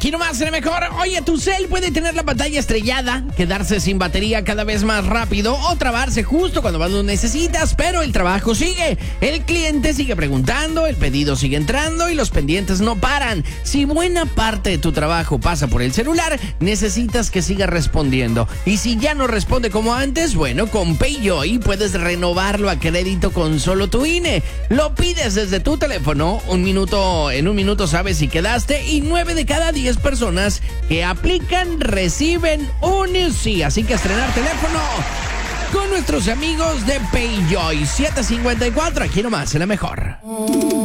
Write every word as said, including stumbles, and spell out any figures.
Aquí nomás será mejor. Oye, tu cel puede tener la pantalla estrellada, quedarse sin batería cada vez más rápido o trabarse justo cuando más lo necesitas, pero el trabajo sigue. El cliente sigue preguntando, el pedido sigue entrando y los pendientes no paran. Si buena parte de tu trabajo pasa por el celular, necesitas que siga respondiendo. Y si ya no responde como antes, bueno, con PayJoy puedes renovarlo a crédito con solo tu I N E. Lo pides desde tu teléfono, un minuto, en un minuto sabes si quedaste y nueve de cada diez personas que aplican reciben un sí. Así que estrenar teléfono con nuestros amigos de PayJoy. siete cincuenta y cuatro, aquí nomás, en la mejor.